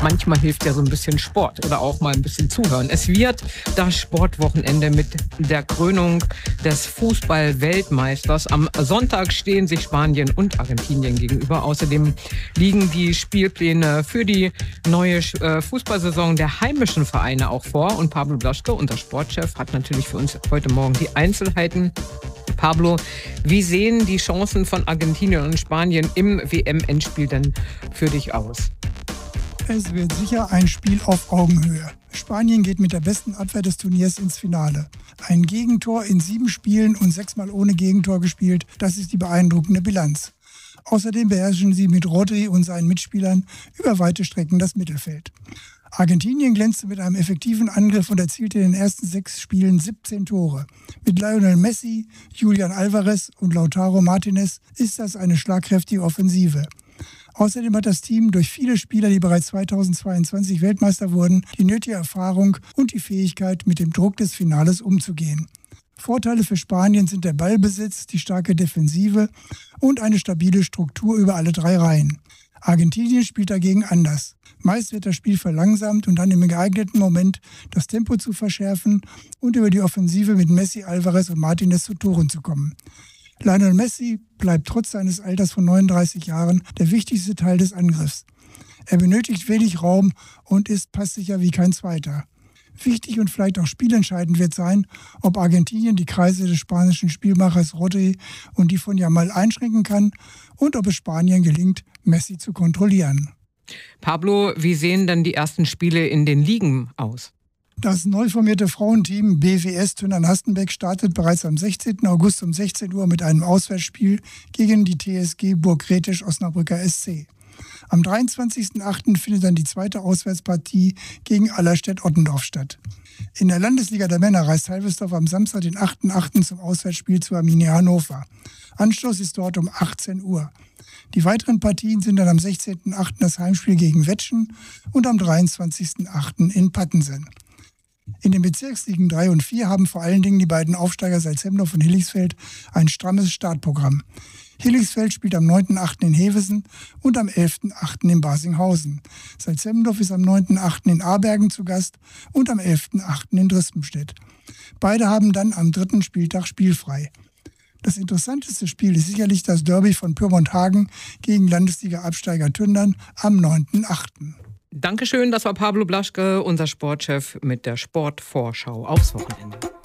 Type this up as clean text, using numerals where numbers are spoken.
manchmal hilft ja so ein bisschen Sport oder auch mal ein bisschen zuhören. Es wird das Sportwochenende mit der Krönung des Fußball-Weltmeisters. Am Sonntag stehen sich Spanien und Argentinien gegenüber. Außerdem liegen die Spielpläne für die neue Fußballsaison der heimischen Vereine auch vor. Und Pablo Blaschke, unser Sportchef, hat natürlich für uns heute Morgen die Einzelheiten. Pablo, wie sehen die Chancen von Argentinien und Spanien im WM-Endspiel denn für dich aus? Es wird sicher ein Spiel auf Augenhöhe. Spanien geht mit der besten Abwehr des Turniers ins Finale. Ein Gegentor in 7 Spielen und 6-mal ohne Gegentor gespielt, das ist die beeindruckende Bilanz. Außerdem beherrschen sie mit Rodri und seinen Mitspielern über weite Strecken das Mittelfeld. Argentinien glänzte mit einem effektiven Angriff und erzielte in den ersten 6 Spielen 17 Tore. Mit Lionel Messi, Julian Alvarez und Lautaro Martinez ist das eine schlagkräftige Offensive. Außerdem hat das Team durch viele Spieler, die bereits 2022 Weltmeister wurden, die nötige Erfahrung und die Fähigkeit, mit dem Druck des Finales umzugehen. Vorteile für Spanien sind der Ballbesitz, die starke Defensive und eine stabile Struktur über alle 3 Reihen. Argentinien spielt dagegen anders. Meist wird das Spiel verlangsamt und dann im geeigneten Moment das Tempo zu verschärfen und über die Offensive mit Messi, Alvarez und Martinez zu Toren zu kommen. Lionel Messi bleibt trotz seines Alters von 39 Jahren der wichtigste Teil des Angriffs. Er benötigt wenig Raum und ist passsicher wie kein zweiter. Wichtig und vielleicht auch spielentscheidend wird sein, ob Argentinien die Kreise des spanischen Spielmachers Rodri und die von Yamal einschränken kann und ob es Spanien gelingt, Messi zu kontrollieren. Pablo, wie sehen denn die ersten Spiele in den Ligen aus? Das neu formierte Frauenteam BWS Tünnern-Hastenbeck startet bereits am 16. August um 16 Uhr mit einem Auswärtsspiel gegen die TSG Burgretisch-Osnabrücker SC. Am 23.08. findet dann die zweite Auswärtspartie gegen Allerstedt-Ottendorf statt. In der Landesliga der Männer reist Helversdorf am Samstag, den 8.08. zum Auswärtsspiel zu Arminia Hannover. Anschluss ist dort um 18 Uhr. Die weiteren Partien sind dann am 16.08. das Heimspiel gegen Wettschen und am 23.08. in Pattensen. In den Bezirksligen 3 und 4 haben vor allen Dingen die beiden Aufsteiger Salzhemdorf und Hilligsfeld ein strammes Startprogramm. Hilligsfeld spielt am 9.8. in Hevesen und am 11.8. in Basinghausen. Salzhemdorf ist am 9.8. in Abergen zu Gast und am 11.8. in Drispenstedt. Beide haben dann am 3. Spieltag spielfrei. Das interessanteste Spiel ist sicherlich das Derby von Pyrmont-Hagen gegen Landesliga-Absteiger Tündern am 9.8. Dankeschön, das war Pablo Blaschke, unser Sportchef mit der Sportvorschau aufs Wochenende.